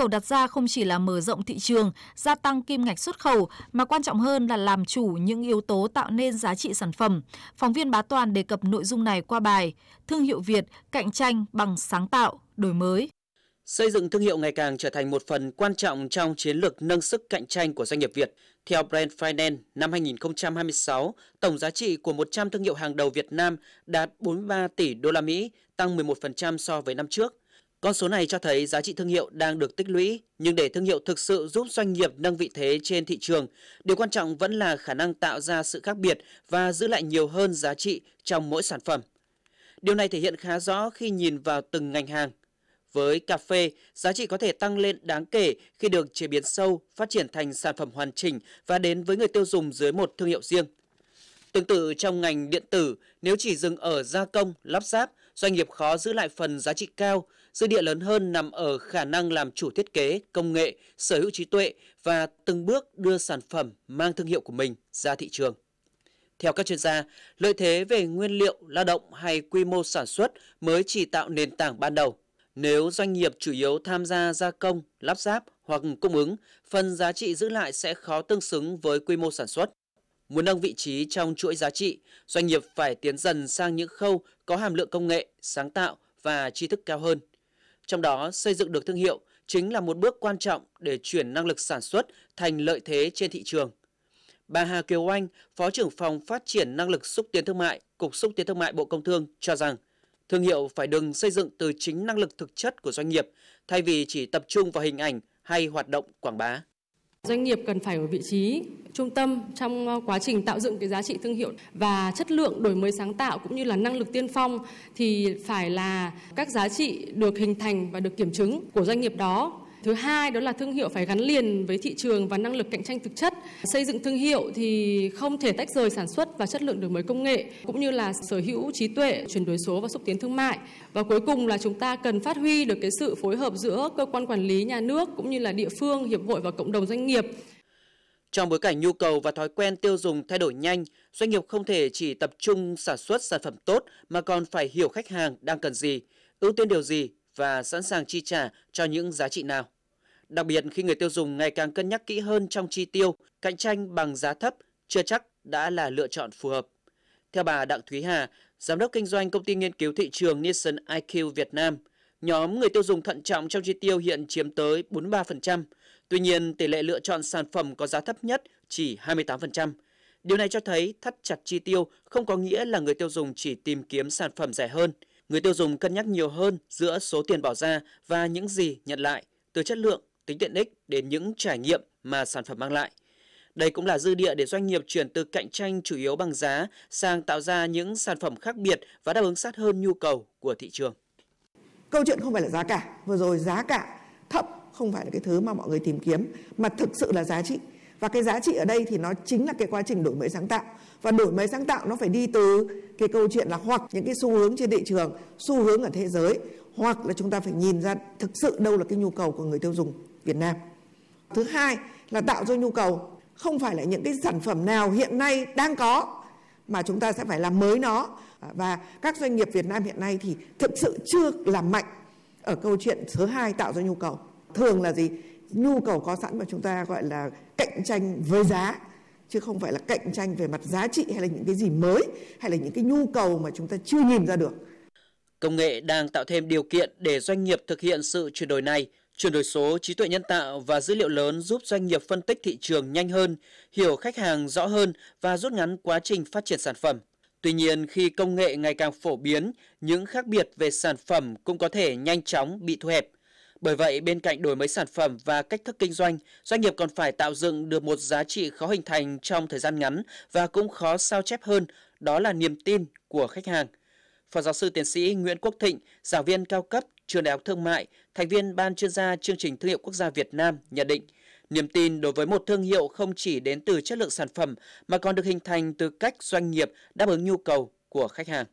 cầu đặt ra không chỉ là mở rộng thị trường, gia tăng kim ngạch xuất khẩu, mà quan trọng hơn là làm chủ những yếu tố tạo nên giá trị sản phẩm. Phóng viên Bá Toàn đề cập nội dung này qua bài Thương hiệu Việt, cạnh tranh bằng sáng tạo, đổi mới. Xây dựng thương hiệu ngày càng trở thành một phần quan trọng trong chiến lược nâng sức cạnh tranh của doanh nghiệp Việt. Theo Brand Finance, năm 2026, tổng giá trị của 100 thương hiệu hàng đầu Việt Nam đạt 43 tỷ đô la Mỹ, tăng 11% so với năm trước. Con số này cho thấy giá trị thương hiệu đang được tích lũy, nhưng để thương hiệu thực sự giúp doanh nghiệp nâng vị thế trên thị trường, điều quan trọng vẫn là khả năng tạo ra sự khác biệt và giữ lại nhiều hơn giá trị trong mỗi sản phẩm. Điều này thể hiện khá rõ khi nhìn vào từng ngành hàng. Với cà phê, giá trị có thể tăng lên đáng kể khi được chế biến sâu, phát triển thành sản phẩm hoàn chỉnh và đến với người tiêu dùng dưới một thương hiệu riêng. Tương tự trong ngành điện tử, nếu chỉ dừng ở gia công, lắp ráp, doanh nghiệp khó giữ lại phần giá trị cao. Dư địa lớn hơn nằm ở khả năng làm chủ thiết kế, công nghệ, sở hữu trí tuệ và từng bước đưa sản phẩm mang thương hiệu của mình ra thị trường. Theo các chuyên gia, lợi thế về nguyên liệu, lao động hay quy mô sản xuất mới chỉ tạo nền tảng ban đầu. Nếu doanh nghiệp chủ yếu tham gia gia công, lắp ráp hoặc cung ứng, phần giá trị giữ lại sẽ khó tương xứng với quy mô sản xuất. Muốn nâng vị trí trong chuỗi giá trị, doanh nghiệp phải tiến dần sang những khâu có hàm lượng công nghệ, sáng tạo và tri thức cao hơn. Trong đó, xây dựng được thương hiệu chính là một bước quan trọng để chuyển năng lực sản xuất thành lợi thế trên thị trường. Bà Hà Kiều Oanh, Phó trưởng phòng Phát triển năng lực xúc tiến thương mại, Cục Xúc tiến Thương mại Bộ Công Thương cho rằng, thương hiệu phải được xây dựng từ chính năng lực thực chất của doanh nghiệp, thay vì chỉ tập trung vào hình ảnh hay hoạt động quảng bá. Doanh nghiệp cần phải ở vị trí trung tâm trong quá trình tạo dựng cái giá trị thương hiệu, và chất lượng đổi mới sáng tạo cũng như là năng lực tiên phong thì phải là các giá trị được hình thành và được kiểm chứng của doanh nghiệp đó. Thứ hai đó là thương hiệu phải gắn liền với thị trường và năng lực cạnh tranh thực chất. Xây dựng thương hiệu thì không thể tách rời sản xuất và chất lượng đổi mới công nghệ, cũng như là sở hữu trí tuệ, chuyển đổi số và xúc tiến thương mại. Và cuối cùng là chúng ta cần phát huy được cái sự phối hợp giữa cơ quan quản lý nhà nước cũng như là địa phương, hiệp hội và cộng đồng doanh nghiệp. Trong bối cảnh nhu cầu và thói quen tiêu dùng thay đổi nhanh, doanh nghiệp không thể chỉ tập trung sản xuất sản phẩm tốt mà còn phải hiểu khách hàng đang cần gì, ưu tiên điều gì và sẵn sàng chi trả cho những giá trị nào. Đặc biệt khi người tiêu dùng ngày càng cân nhắc kỹ hơn trong chi tiêu, cạnh tranh bằng giá thấp chưa chắc đã là lựa chọn phù hợp. Theo bà Đặng Thúy Hà, Giám đốc kinh doanh công ty nghiên cứu thị trường Nielsen IQ Việt Nam, nhóm người tiêu dùng thận trọng trong chi tiêu hiện chiếm tới 43%. Tuy nhiên, tỷ lệ lựa chọn sản phẩm có giá thấp nhất chỉ 28%. Điều này cho thấy thắt chặt chi tiêu không có nghĩa là người tiêu dùng chỉ tìm kiếm sản phẩm rẻ hơn. Người tiêu dùng cân nhắc nhiều hơn giữa số tiền bỏ ra và những gì nhận lại, từ chất lượng, tính tiện ích đến những trải nghiệm mà sản phẩm mang lại. Đây cũng là dư địa để doanh nghiệp chuyển từ cạnh tranh chủ yếu bằng giá sang tạo ra những sản phẩm khác biệt và đáp ứng sát hơn nhu cầu của thị trường. Câu chuyện không phải là giá cả. Vừa rồi giá cả thấp không phải là cái thứ mà mọi người tìm kiếm, mà thực sự là giá trị. Và cái giá trị ở đây thì nó chính là cái quá trình đổi mới sáng tạo. Và đổi mới sáng tạo nó phải đi từ cái câu chuyện là hoặc những cái xu hướng trên thị trường, xu hướng ở thế giới, hoặc là chúng ta phải nhìn ra thực sự đâu là cái nhu cầu của người tiêu dùng Việt Nam. Thứ hai là tạo ra nhu cầu, không phải là những cái sản phẩm nào hiện nay đang có mà chúng ta sẽ phải làm mới nó. Và các doanh nghiệp Việt Nam hiện nay thì thực sự chưa làm mạnh ở câu chuyện thứ hai, tạo ra nhu cầu. Thường là gì? Nhu cầu có sẵn mà chúng ta gọi là cạnh tranh với giá, chứ không phải là cạnh tranh về mặt giá trị hay là những cái gì mới, hay là những cái nhu cầu mà chúng ta chưa nhìn ra được. Công nghệ đang tạo thêm điều kiện để doanh nghiệp thực hiện sự chuyển đổi này. Chuyển đổi số, trí tuệ nhân tạo và dữ liệu lớn giúp doanh nghiệp phân tích thị trường nhanh hơn, hiểu khách hàng rõ hơn và rút ngắn quá trình phát triển sản phẩm. Tuy nhiên, khi công nghệ ngày càng phổ biến, những khác biệt về sản phẩm cũng có thể nhanh chóng bị thu hẹp. Bởi vậy, bên cạnh đổi mới sản phẩm và cách thức kinh doanh, doanh nghiệp còn phải tạo dựng được một giá trị khó hình thành trong thời gian ngắn và cũng khó sao chép hơn, đó là niềm tin của khách hàng. Phó giáo sư tiến sĩ Nguyễn Quốc Thịnh, giảng viên cao cấp Trường Đại học Thương mại, thành viên Ban chuyên gia chương trình Thương hiệu Quốc gia Việt Nam nhận định, niềm tin đối với một thương hiệu không chỉ đến từ chất lượng sản phẩm mà còn được hình thành từ cách doanh nghiệp đáp ứng nhu cầu của khách hàng.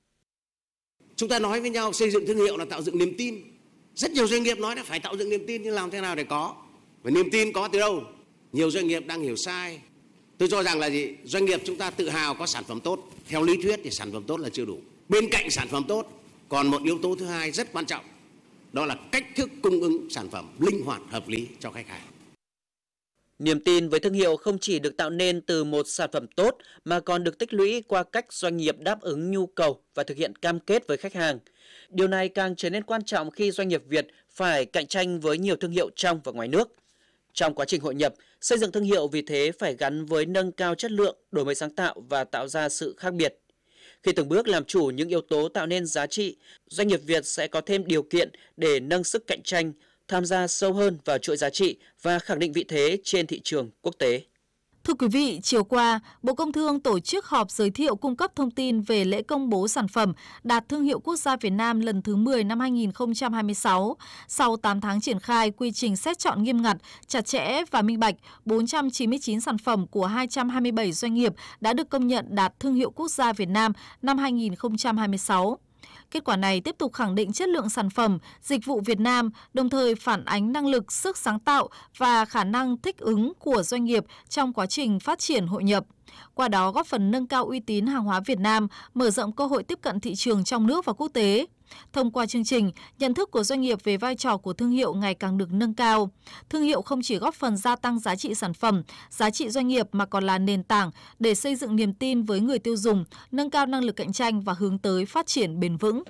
Chúng ta nói với nhau xây dựng thương hiệu là tạo dựng niềm tin. Rất nhiều doanh nghiệp nói là phải tạo dựng niềm tin, nhưng làm thế nào để có? Và niềm tin có từ đâu? Nhiều doanh nghiệp đang hiểu sai. Tôi cho rằng là gì? Doanh nghiệp chúng ta tự hào có sản phẩm tốt. Theo lý thuyết thì sản phẩm tốt là chưa đủ. Bên cạnh sản phẩm tốt, còn một yếu tố thứ hai rất quan trọng. đó là cách thức cung ứng sản phẩm linh hoạt, hợp lý cho khách hàng. Niềm tin với thương hiệu không chỉ được tạo nên từ một sản phẩm tốt mà còn được tích lũy qua cách doanh nghiệp đáp ứng nhu cầu và thực hiện cam kết với khách hàng. Điều này càng trở nên quan trọng khi doanh nghiệp Việt phải cạnh tranh với nhiều thương hiệu trong và ngoài nước. Trong quá trình hội nhập, xây dựng thương hiệu vì thế phải gắn với nâng cao chất lượng, đổi mới sáng tạo và tạo ra sự khác biệt. Khi từng bước làm chủ những yếu tố tạo nên giá trị, doanh nghiệp Việt sẽ có thêm điều kiện để nâng sức cạnh tranh, tham gia sâu hơn vào chuỗi giá trị và khẳng định vị thế trên thị trường quốc tế. Thưa quý vị, chiều qua, Bộ Công Thương tổ chức họp giới thiệu cung cấp thông tin về lễ công bố sản phẩm đạt thương hiệu quốc gia Việt Nam lần thứ 10 năm 2026. Sau 8 tháng triển khai quy trình xét chọn nghiêm ngặt, chặt chẽ và minh bạch, 499 sản phẩm của 227 doanh nghiệp đã được công nhận đạt thương hiệu quốc gia Việt Nam năm 2026. Kết quả này tiếp tục khẳng định chất lượng sản phẩm, dịch vụ Việt Nam, đồng thời phản ánh năng lực, sức sáng tạo và khả năng thích ứng của doanh nghiệp trong quá trình phát triển hội nhập. Qua đó góp phần nâng cao uy tín hàng hóa Việt Nam, mở rộng cơ hội tiếp cận thị trường trong nước và quốc tế. Thông qua chương trình, nhận thức của doanh nghiệp về vai trò của thương hiệu ngày càng được nâng cao. Thương hiệu không chỉ góp phần gia tăng giá trị sản phẩm, giá trị doanh nghiệp mà còn là nền tảng để xây dựng niềm tin với người tiêu dùng, nâng cao năng lực cạnh tranh và hướng tới phát triển bền vững.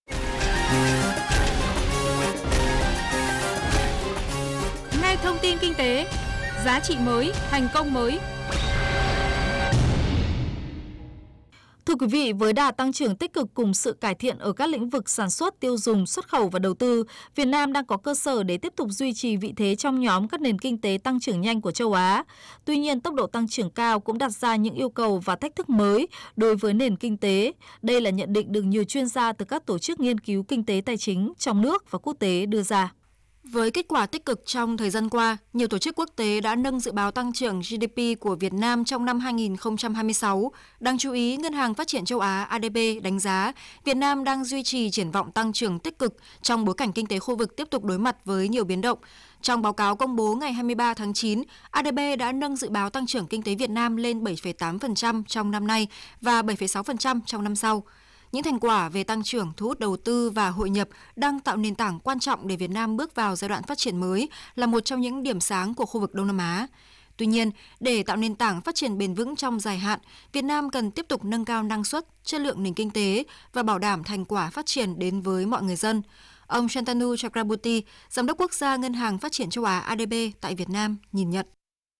Nghe thông tin kinh tế, giá trị mới, thành công mới. Thưa quý vị, với đà tăng trưởng tích cực cùng sự cải thiện ở các lĩnh vực sản xuất, tiêu dùng, xuất khẩu và đầu tư, Việt Nam đang có cơ sở để tiếp tục duy trì vị thế trong nhóm các nền kinh tế tăng trưởng nhanh của châu Á. Tuy nhiên, tốc độ tăng trưởng cao cũng đặt ra những yêu cầu và thách thức mới đối với nền kinh tế. Đây là nhận định được nhiều chuyên gia từ các tổ chức nghiên cứu kinh tế tài chính trong nước và quốc tế đưa ra. Với kết quả tích cực trong thời gian qua, nhiều tổ chức quốc tế đã nâng dự báo tăng trưởng GDP của Việt Nam trong năm 2026. Đáng chú ý, Ngân hàng Phát triển Châu Á ADB đánh giá Việt Nam đang duy trì triển vọng tăng trưởng tích cực trong bối cảnh kinh tế khu vực tiếp tục đối mặt với nhiều biến động. Trong báo cáo công bố ngày 23 tháng 9, ADB đã nâng dự báo tăng trưởng kinh tế Việt Nam lên 7,8% trong năm nay và 7,6% trong năm sau. Những thành quả về tăng trưởng, thu hút đầu tư và hội nhập đang tạo nền tảng quan trọng để Việt Nam bước vào giai đoạn phát triển mới, là một trong những điểm sáng của khu vực Đông Nam Á. Tuy nhiên, để tạo nền tảng phát triển bền vững trong dài hạn, Việt Nam cần tiếp tục nâng cao năng suất, chất lượng nền kinh tế và bảo đảm thành quả phát triển đến với mọi người dân. Ông Shantanu Chakraborty, Giám đốc Quốc gia Ngân hàng Phát triển Châu Á ADB tại Việt Nam, nhìn nhận.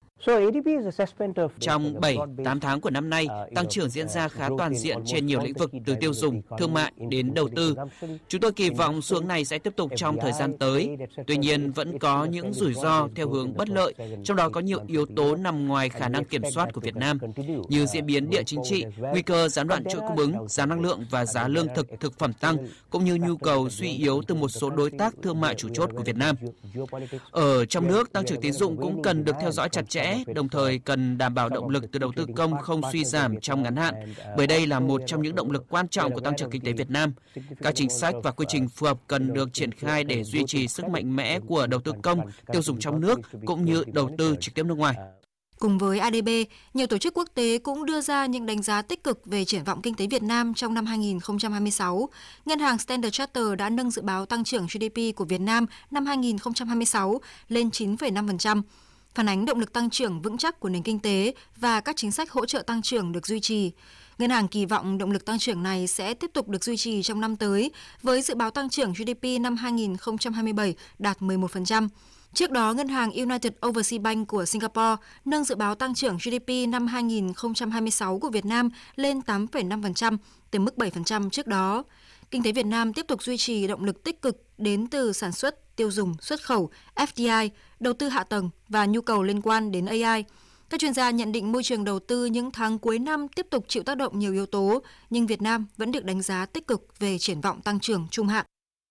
Trong 7-8 tháng của năm nay, tăng trưởng diễn ra khá toàn diện trên nhiều lĩnh vực từ tiêu dùng, thương mại đến đầu tư. Chúng tôi kỳ vọng xu hướng này sẽ tiếp tục trong thời gian tới. Tuy nhiên, vẫn có những rủi ro theo hướng bất lợi, trong đó có nhiều yếu tố nằm ngoài khả năng kiểm soát của Việt Nam, như diễn biến địa chính trị, nguy cơ gián đoạn chuỗi cung ứng, giá năng lượng và giá lương thực, thực phẩm tăng, cũng như nhu cầu suy yếu từ một số đối tác thương mại chủ chốt của Việt Nam. Ở trong nước, tăng trưởng tín dụng cũng cần được theo dõi chặt chẽ, đồng thời cần đảm bảo động lực từ đầu tư công không suy giảm trong ngắn hạn, bởi đây là một trong những động lực quan trọng của tăng trưởng kinh tế Việt Nam. Các chính sách và quy trình phù hợp cần được triển khai để duy trì sức mạnh mẽ của đầu tư công, tiêu dùng trong nước cũng như đầu tư trực tiếp nước ngoài. Cùng với ADB, nhiều tổ chức quốc tế cũng đưa ra những đánh giá tích cực về triển vọng kinh tế Việt Nam trong năm 2026. Ngân hàng Standard Chartered đã nâng dự báo tăng trưởng GDP của Việt Nam năm 2026 lên 9,5%. Phản ánh động lực tăng trưởng vững chắc của nền kinh tế và các chính sách hỗ trợ tăng trưởng được duy trì. Ngân hàng kỳ vọng động lực tăng trưởng này sẽ tiếp tục được duy trì trong năm tới, với dự báo tăng trưởng GDP năm 2027 đạt 11%. Trước đó, Ngân hàng United Overseas Bank của Singapore nâng dự báo tăng trưởng GDP năm 2026 của Việt Nam lên 8,5%, từ mức 7% trước đó. Kinh tế Việt Nam tiếp tục duy trì động lực tích cực đến từ sản xuất, tiêu dùng, xuất khẩu, FDI, đầu tư hạ tầng và nhu cầu liên quan đến AI. Các chuyên gia nhận định môi trường đầu tư những tháng cuối năm tiếp tục chịu tác động nhiều yếu tố, nhưng Việt Nam vẫn được đánh giá tích cực về triển vọng tăng trưởng trung hạn.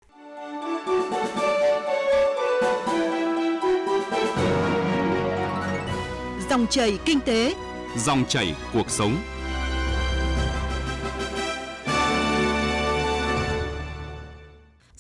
Dòng chảy kinh tế, dòng chảy cuộc sống.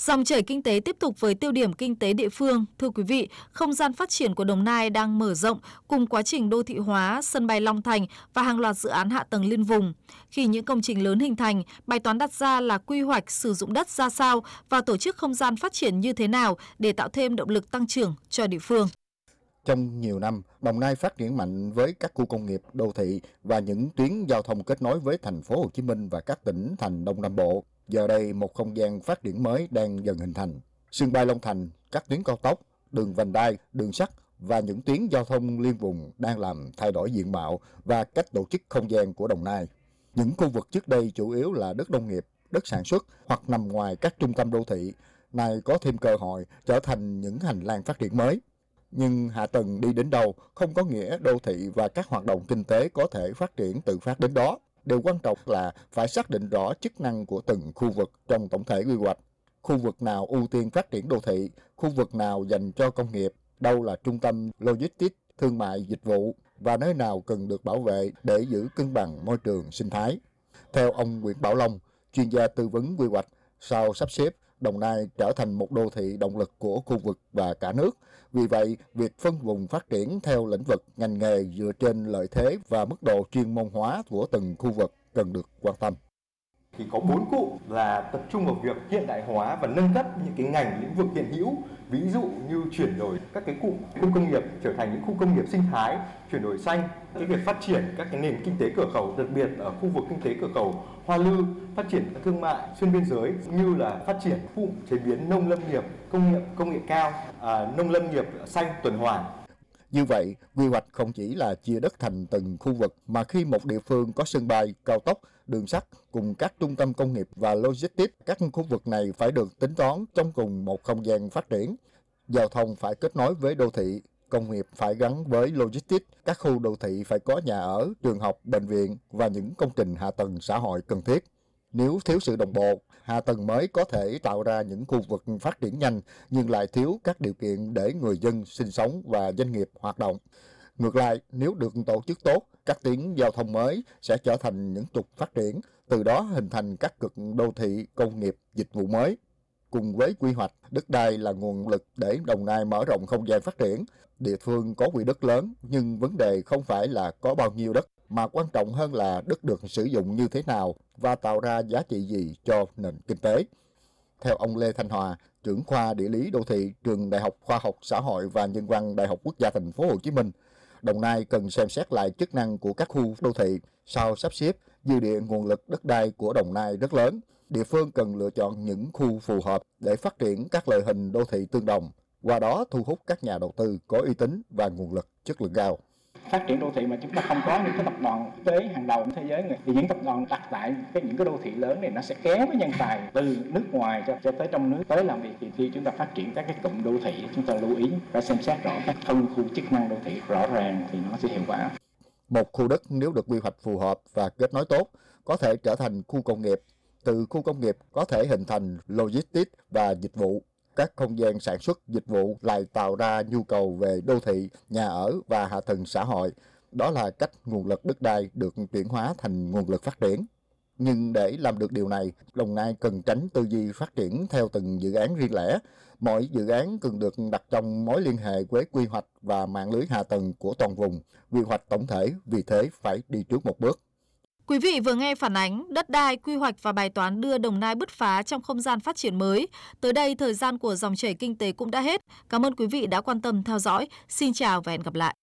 Dòng chảy kinh tế tiếp tục với tiêu điểm kinh tế địa phương. Thưa quý vị, không gian phát triển của Đồng Nai đang mở rộng cùng quá trình đô thị hóa, sân bay Long Thành và hàng loạt dự án hạ tầng liên vùng. Khi những công trình lớn hình thành, bài toán đặt ra là quy hoạch sử dụng đất ra sao và tổ chức không gian phát triển như thế nào để tạo thêm động lực tăng trưởng cho địa phương. Trong nhiều năm, Đồng Nai phát triển mạnh với các khu công nghiệp, đô thị và những tuyến giao thông kết nối với thành phố Hồ Chí Minh và các tỉnh thành Đông Nam Bộ. Giờ đây, một không gian phát triển mới đang dần hình thành. Sân bay Long Thành, các tuyến cao tốc, đường vành đai, đường sắt và những tuyến giao thông liên vùng đang làm thay đổi diện mạo và cách tổ chức không gian của Đồng Nai. Những khu vực trước đây chủ yếu là đất nông nghiệp, đất sản xuất hoặc nằm ngoài các trung tâm đô thị, nay có thêm cơ hội trở thành những hành lang phát triển mới. Nhưng hạ tầng đi đến đâu không có nghĩa đô thị và các hoạt động kinh tế có thể phát triển tự phát đến đó. Điều quan trọng là phải xác định rõ chức năng của từng khu vực trong tổng thể quy hoạch. Khu vực nào ưu tiên phát triển đô thị, khu vực nào dành cho công nghiệp, đâu là trung tâm logistics, thương mại, dịch vụ và nơi nào cần được bảo vệ để giữ cân bằng môi trường sinh thái. Theo ông Nguyễn Bảo Long, chuyên gia tư vấn quy hoạch, sau sắp xếp, Đồng Nai trở thành một đô thị động lực của khu vực và cả nước. Vì vậy, việc phân vùng phát triển theo lĩnh vực ngành nghề dựa trên lợi thế và mức độ chuyên môn hóa của từng khu vực cần được quan tâm. Thì có 4 cụm là tập trung vào việc hiện đại hóa và nâng cấp những cái ngành lĩnh vực hiện hữu, ví dụ như chuyển đổi các cái cụm khu công nghiệp trở thành những khu công nghiệp sinh thái, chuyển đổi xanh, cái việc phát triển các cái nền kinh tế cửa khẩu, đặc biệt ở khu vực kinh tế cửa khẩu Hoa Lư, phát triển thương mại xuyên biên giới, như là phát triển cụm chế biến nông lâm nghiệp, công nghệ cao, nông lâm nghiệp xanh tuần hoàn. Như vậy, quy hoạch không chỉ là chia đất thành từng khu vực, mà khi một địa phương có sân bay, cao tốc, đường sắt cùng các trung tâm công nghiệp và logistics, các khu vực này phải được tính toán trong cùng một không gian phát triển. Giao thông phải kết nối với đô thị, công nghiệp phải gắn với logistics, các khu đô thị phải có nhà ở, trường học, bệnh viện và những công trình hạ tầng xã hội cần thiết. Nếu thiếu sự đồng bộ, hạ tầng mới có thể tạo ra những khu vực phát triển nhanh nhưng lại thiếu các điều kiện để người dân sinh sống và doanh nghiệp hoạt động. Ngược lại, nếu được tổ chức tốt, các tuyến giao thông mới sẽ trở thành những trục phát triển, từ đó hình thành các cực đô thị, công nghiệp, dịch vụ mới. Cùng với quy hoạch, đất đai là nguồn lực để Đồng Nai mở rộng không gian phát triển. Địa phương có quỹ đất lớn, nhưng vấn đề không phải là có bao nhiêu đất, mà quan trọng hơn là đất được sử dụng như thế nào và tạo ra giá trị gì cho nền kinh tế. Theo ông Lê Thanh Hòa, trưởng khoa địa lý đô thị, trường Đại học Khoa học Xã hội và Nhân văn Đại học Quốc gia Thành phố Hồ Chí Minh, Đồng Nai cần xem xét lại chức năng của các khu đô thị. Sau sắp xếp, dư địa nguồn lực đất đai của Đồng Nai rất lớn. Địa phương cần lựa chọn những khu phù hợp để phát triển các loại hình đô thị tương đồng, qua đó thu hút các nhà đầu tư có uy tín và nguồn lực chất lượng cao. Phát triển đô thị mà chúng ta không có những cái tập đoàn quốc tế hàng đầu trên thế giới này, thì những tập đoàn đặt tại những cái đô thị lớn này nó sẽ kéo cái nhân tài từ nước ngoài cho tới trong nước tới làm việc. Thì khi chúng ta phát triển các cái cụm đô thị, chúng ta lưu ý phải xem xét rõ các phân khu chức năng đô thị rõ ràng thì nó sẽ hiệu quả. Một khu đất nếu được quy hoạch phù hợp và kết nối tốt có thể trở thành khu công nghiệp. Từ khu công nghiệp có thể hình thành logistics và dịch vụ. Các không gian sản xuất dịch vụ lại tạo ra nhu cầu về đô thị, nhà ở và hạ tầng xã hội. Đó là cách nguồn lực đất đai được chuyển hóa thành nguồn lực phát triển. Nhưng để làm được điều này, Đồng Nai cần tránh tư duy phát triển theo từng dự án riêng lẻ. Mỗi dự án cần được đặt trong mối liên hệ với quy hoạch và mạng lưới hạ tầng của toàn vùng. Quy hoạch tổng thể vì thế phải đi trước một bước. Quý vị vừa nghe phản ánh đất đai, quy hoạch và bài toán đưa Đồng Nai bứt phá trong không gian phát triển mới. Tới đây, thời gian của dòng chảy kinh tế cũng đã hết. Cảm ơn quý vị đã quan tâm theo dõi. Xin chào và hẹn gặp lại.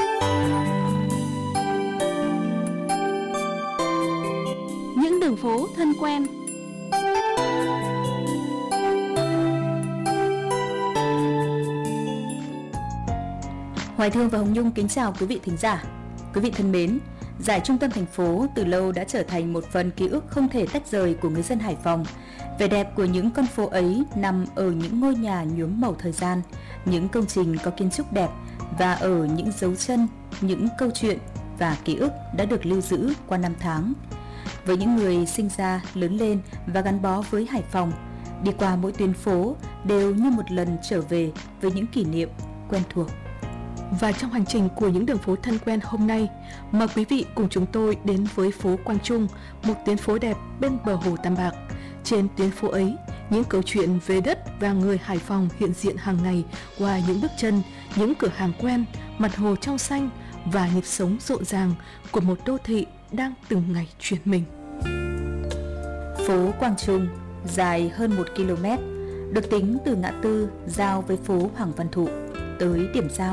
Những đường phố thân quen. Hoài Thương và Hồng Nhung kính chào quý vị thính giả. Quý vị thân mến, Giải Trung tâm thành phố từ lâu đã trở thành một phần ký ức không thể tách rời của người dân Hải Phòng. Vẻ đẹp của những con phố ấy nằm ở những ngôi nhà nhuốm màu thời gian, những công trình có kiến trúc đẹp và ở những dấu chân, những câu chuyện và ký ức đã được lưu giữ qua năm tháng. Với những người sinh ra, lớn lên và gắn bó với Hải Phòng, đi qua mỗi tuyến phố đều như một lần trở về với những kỷ niệm quen thuộc. Và trong hành trình của những đường phố thân quen hôm nay, mời quý vị cùng chúng tôi đến với phố Quang Trung, một tuyến phố đẹp bên bờ hồ Tam Bạc. Trên tuyến phố ấy, Những câu chuyện về đất và người Hải Phòng hiện diện hàng ngày qua những bước chân, những cửa hàng quen, mặt hồ trong xanh và nhịp sống rộn ràng của một đô thị đang từng ngày chuyển mình. Phố Quang Trung dài hơn 1 km, được tính từ ngã tư giao với phố Hoàng Văn Thụ tới điểm giao